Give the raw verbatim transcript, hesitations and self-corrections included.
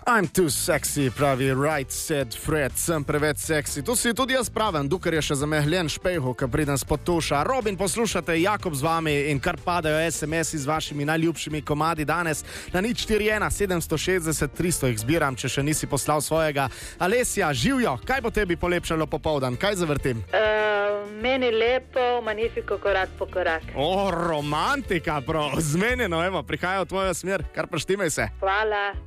I'm too sexy, pravi Right Said Fred, sem preveč seksi. Tu si tudi jaz pravim, dokler je še zamehljen špejho, ko pridem spod tuša. Robin, poslušate, Jakob z vami in kar padajo es em esi z vašimi najljubšimi komadi danes. Na nič štiri ena sedem šestdeset tristo jih zbiram, če še nisi poslal svojega. Alesija, živjo, kaj bo tebi polepšalo popoldan? Kaj zavrtim? Uh, meni lepo, Magnifico, korak po korak. O, romantika, prav, zmenjeno, evo, prihaja v tvojo smer, kar preštimaj se. Hvala.